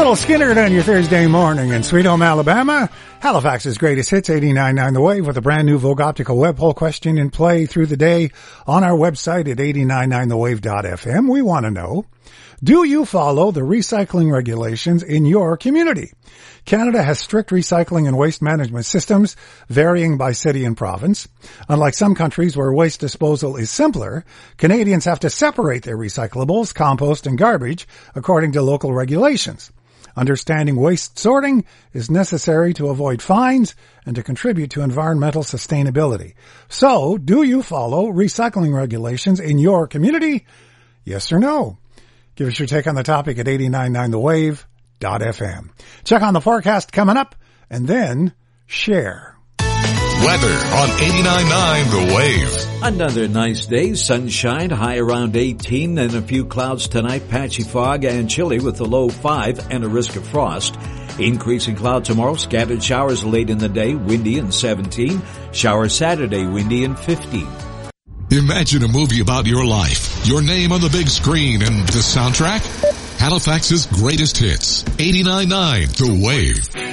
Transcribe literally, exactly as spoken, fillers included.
Little Skinner on your Thursday morning in Sweet Home, Alabama. Halifax's greatest hits, eighty-nine point nine The Wave, with a brand new Vogue Optical web poll question in play through the day on our website at eight nine nine the wave dot f m. We want to know, do you follow the recycling regulations in your community? Canada has strict recycling and waste management systems, varying by city and province. Unlike some countries where waste disposal is simpler, Canadians have to separate their recyclables, compost, and garbage according to local regulations. Understanding waste sorting is necessary to avoid fines and to contribute to environmental sustainability. So, do you follow recycling regulations in your community? Yes or no? Give us your take on the topic at eight nine nine the wave dot f m. Check on the forecast coming up, and then share. Weather on eighty-nine point nine The Wave. Another nice day, sunshine, high around eighteen, and a few clouds tonight, patchy fog and chilly with a low five and a risk of frost. Increasing cloud tomorrow, scattered showers late in the day, windy and seventeen. Shower Saturday, windy and fifteen. Imagine a movie about your life, your name on the big screen, and the soundtrack? Halifax's greatest hits, eighty-nine point nine The Wave.